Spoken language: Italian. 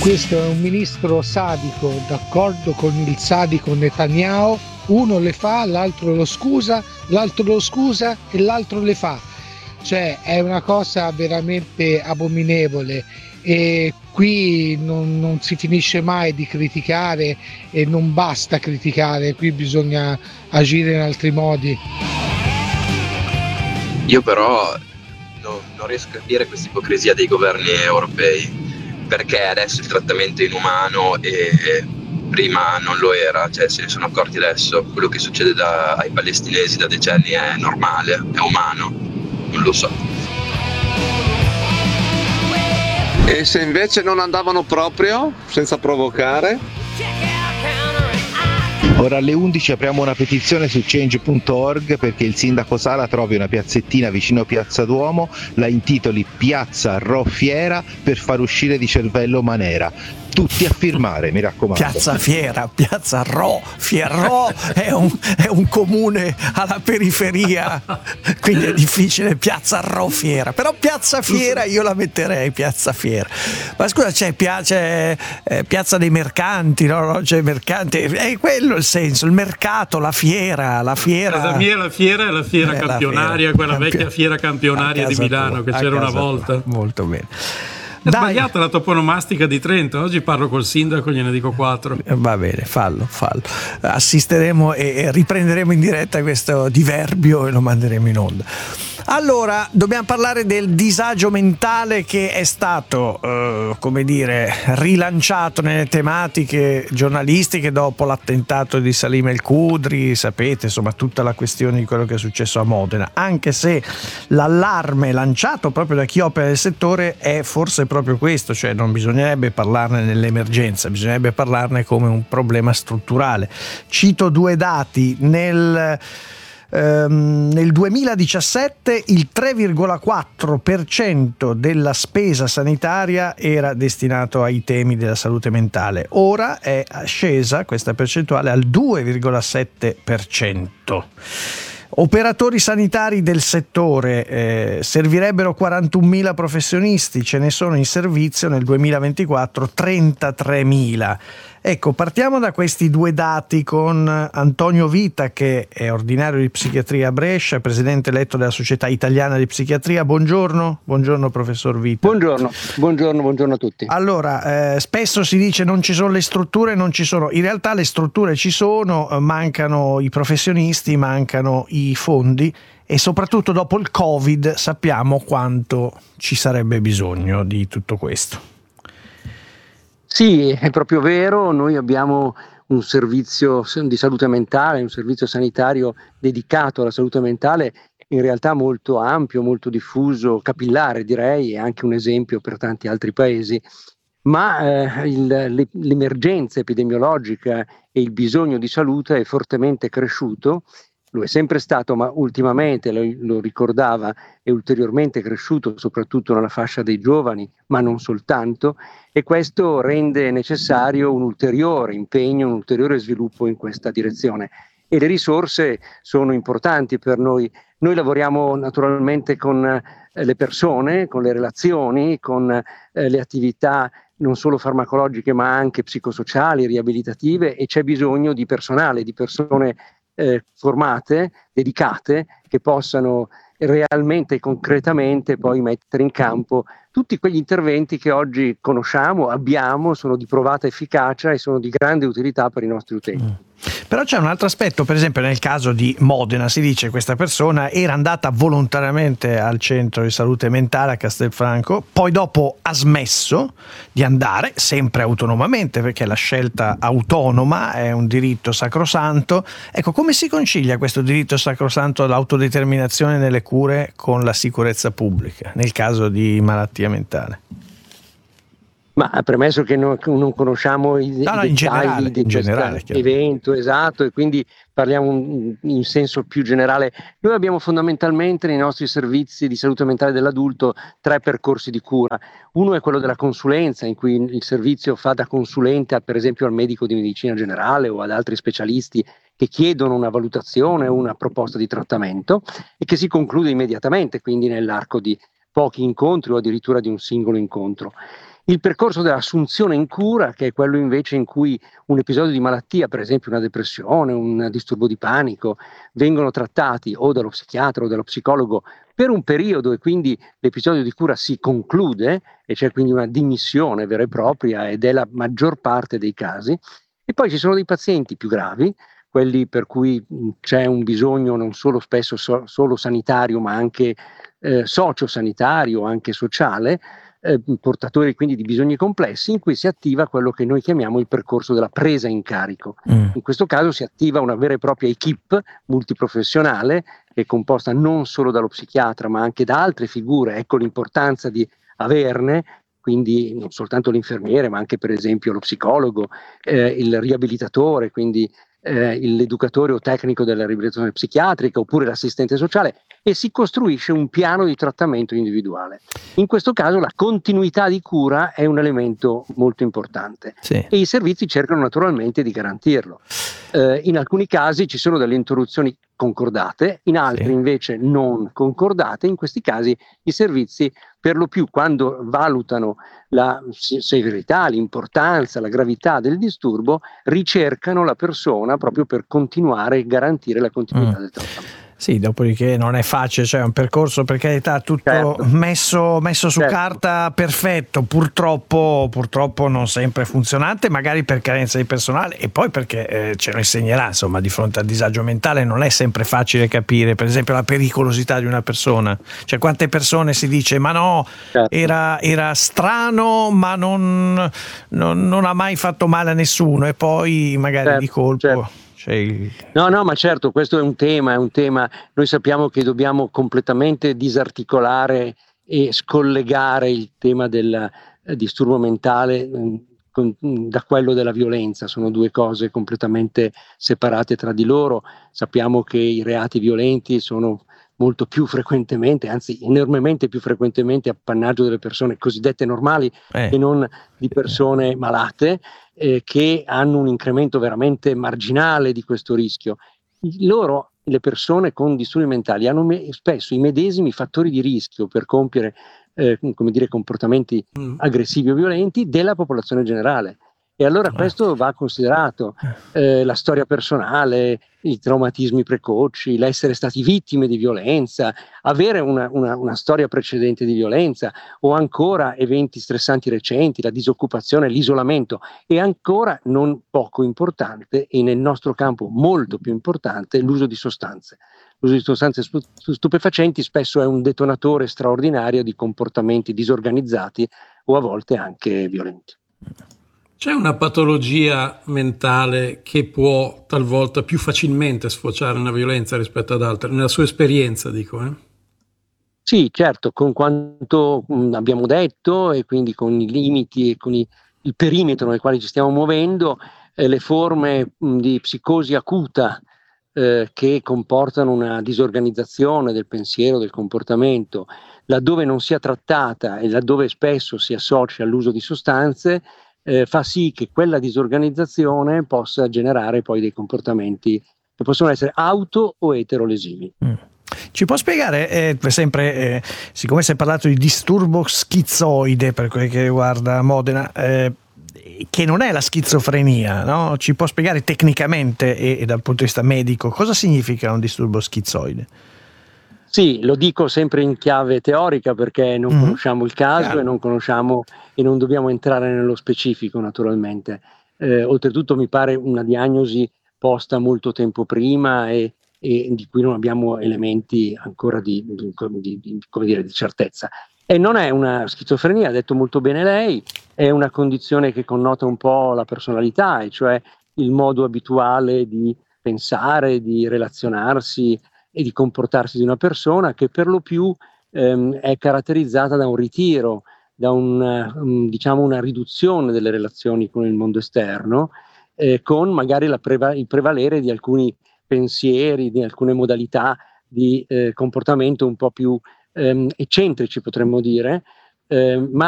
Questo è un ministro sadico, d'accordo con il sadico Netanyahu, uno le fa, l'altro lo scusa e l'altro le fa. Cioè è una cosa veramente abominevole e qui non si finisce mai di criticare e non basta criticare, qui bisogna agire in altri modi. Io però non riesco a capire questa ipocrisia dei governi europei, perché adesso il trattamento è inumano e prima non lo era, cioè se ne sono accorti adesso. Quello che succede ai palestinesi da decenni è normale, è umano, non lo so. E se invece non andavano proprio, senza provocare? Ora alle 11 apriamo una petizione su change.org perché il sindaco Sala trovi una piazzettina vicino Piazza Duomo, la intitoli Piazza Ro Fiera per far uscire di cervello Manera. Tutti a firmare, mi raccomando. Piazza Fiera, Piazza Ro, Fierro è un comune alla periferia, quindi è difficile Piazza Ro Fiera, però Piazza Fiera io la metterei, Piazza Fiera. Ma scusa, c'è Piazza dei Mercanti, no? C'è mercanti, è quello il senso, il mercato, la fiera. Casa mia la fiera è la fiera campionaria, quella vecchia fiera campionaria di Milano che c'era una volta. Molto bene. È sbagliata la toponomastica di Trento. Oggi parlo col sindaco, gliene dico 4. Va bene, fallo. Assisteremo e riprenderemo in diretta questo diverbio e lo manderemo in onda. Allora, dobbiamo parlare del disagio mentale che è stato, rilanciato nelle tematiche giornalistiche dopo l'attentato di Salim El Khudri, sapete, insomma, tutta la questione di quello che è successo a Modena, anche se l'allarme lanciato proprio da chi opera nel settore è forse proprio questo, cioè non bisognerebbe parlarne nell'emergenza, bisognerebbe parlarne come un problema strutturale. Cito due dati. Nel 2017 il 3,4% della spesa sanitaria era destinato ai temi della salute mentale. Ora è scesa questa percentuale al 2,7%. Operatori sanitari del settore, servirebbero 41.000 professionisti, ce ne sono in servizio nel 2024 33.000. Ecco, partiamo da questi due dati con Antonio Vita, che è ordinario di psichiatria a Brescia, presidente eletto della Società Italiana di Psichiatria. Buongiorno professor Vita. Buongiorno a tutti. Allora, spesso si dice non ci sono le strutture, non ci sono. In realtà le strutture ci sono, mancano i professionisti, mancano i fondi e soprattutto dopo il Covid sappiamo quanto ci sarebbe bisogno di tutto questo. Sì, è proprio vero, noi abbiamo un servizio di salute mentale, un servizio sanitario dedicato alla salute mentale in realtà molto ampio, molto diffuso, capillare direi, e anche un esempio per tanti altri paesi, ma l'emergenza epidemiologica e il bisogno di salute è fortemente cresciuto. Lo è sempre stato, ma ultimamente, lo ricordava, è ulteriormente cresciuto soprattutto nella fascia dei giovani, ma non soltanto, e questo rende necessario un ulteriore impegno, un ulteriore sviluppo in questa direzione. E le risorse sono importanti per noi. Noi lavoriamo naturalmente con le persone, con le relazioni, con le attività non solo farmacologiche ma anche psicosociali, riabilitative, e c'è bisogno di personale, di persone formate, dedicate, che possano realmente e concretamente poi mettere in campo tutti quegli interventi che oggi conosciamo, abbiamo, sono di provata efficacia e sono di grande utilità per i nostri utenti. Però c'è un altro aspetto, per esempio nel caso di Modena si dice che questa persona era andata volontariamente al centro di salute mentale a Castelfranco, poi dopo ha smesso di andare, sempre autonomamente, perché la scelta autonoma è un diritto sacrosanto. Ecco, come si concilia questo diritto sacrosanto all'autodeterminazione nelle cure con la sicurezza pubblica nel caso di malattia mentale? Ma premesso che non conosciamo i dettagli di questo evento, esatto, e quindi parliamo in senso più generale, noi abbiamo fondamentalmente nei nostri servizi di salute mentale dell'adulto 3 percorsi di cura. Uno è quello della consulenza, in cui il servizio fa da consulente per esempio al medico di medicina generale o ad altri specialisti che chiedono una valutazione o una proposta di trattamento e che si conclude immediatamente, quindi nell'arco di pochi incontri o addirittura di un singolo incontro. Il percorso dell'assunzione in cura, che è quello invece in cui un episodio di malattia, per esempio una depressione, un disturbo di panico, vengono trattati o dallo psichiatra o dallo psicologo per un periodo e quindi l'episodio di cura si conclude e c'è quindi una dimissione vera e propria ed è la maggior parte dei casi. E poi ci sono dei pazienti più gravi, quelli per cui c'è un bisogno non solo spesso solo sanitario ma anche sociosanitario, anche sociale, portatori quindi di bisogni complessi, in cui si attiva quello che noi chiamiamo il percorso della presa in carico. In questo caso si attiva una vera e propria equipe multiprofessionale che è composta non solo dallo psichiatra ma anche da altre figure. Ecco l'importanza di averne, quindi non soltanto l'infermiere ma anche per esempio lo psicologo, il riabilitatore, quindi l'educatore o tecnico della riabilitazione psichiatrica oppure l'assistente sociale, e si costruisce un piano di trattamento individuale. In questo caso la continuità di cura è un elemento molto importante, sì, e i servizi cercano naturalmente di garantirlo. In alcuni casi ci sono delle interruzioni concordate, in altri invece non concordate. In questi casi i servizi, per lo più quando valutano la severità, l'importanza, la gravità del disturbo, ricercano la persona proprio per continuare e garantire la continuità del trattamento. Sì, dopodiché non è facile, cioè è un percorso per carità tutto messo su carta perfetto, purtroppo non sempre funzionante, magari per carenza di personale e poi perché ce lo insegnerà, insomma, di fronte al disagio mentale non è sempre facile capire, per esempio, la pericolosità di una persona. Cioè quante persone si dice ma no, era strano ma non ha mai fatto male a nessuno e poi magari di colpo... No, ma certo, questo è un tema. Noi sappiamo che dobbiamo completamente disarticolare e scollegare il tema del disturbo mentale da quello della violenza. Sono due cose completamente separate tra di loro. Sappiamo che i reati violenti sono molto più frequentemente, anzi enormemente più frequentemente, appannaggio delle persone cosiddette normali che non di persone malate, che hanno un incremento veramente marginale di questo rischio. Le persone con disturbi mentali hanno spesso i medesimi fattori di rischio per compiere comportamenti aggressivi o violenti della popolazione generale. E allora questo va considerato, la storia personale, i traumatismi precoci, l'essere stati vittime di violenza, avere una storia precedente di violenza o ancora eventi stressanti recenti, la disoccupazione, l'isolamento, e ancora non poco importante e nel nostro campo molto più importante l'uso di sostanze. L'uso di sostanze stupefacenti spesso è un detonatore straordinario di comportamenti disorganizzati o a volte anche violenti. C'è una patologia mentale che può talvolta più facilmente sfociare in una violenza rispetto ad altre, nella sua esperienza, dico? Sì, certo, con quanto abbiamo detto e quindi con i limiti e con il perimetro nel quale ci stiamo muovendo, le forme di psicosi acuta che comportano una disorganizzazione del pensiero, del comportamento, laddove non sia trattata e laddove spesso si associa all'uso di sostanze, fa sì che quella disorganizzazione possa generare poi dei comportamenti che possono essere auto o eterolesivi. Ci può spiegare, siccome si è parlato di disturbo schizoide per quel che riguarda Modena, che non è la schizofrenia, no? Ci può spiegare tecnicamente e dal punto di vista medico cosa significa un disturbo schizoide? Sì, lo dico sempre in chiave teorica perché non conosciamo il caso e non conosciamo e non dobbiamo entrare nello specifico, naturalmente. Oltretutto mi pare una diagnosi posta molto tempo prima e di cui non abbiamo elementi ancora di certezza. E non è una schizofrenia, ha detto molto bene lei, è una condizione che connota un po' la personalità, e cioè il modo abituale di pensare, di relazionarsi e di comportarsi di una persona, che per lo più è caratterizzata da un ritiro, da una riduzione delle relazioni con il mondo esterno, con magari il prevalere di alcuni pensieri, di alcune modalità di comportamento un po' più eccentrici, potremmo dire, ma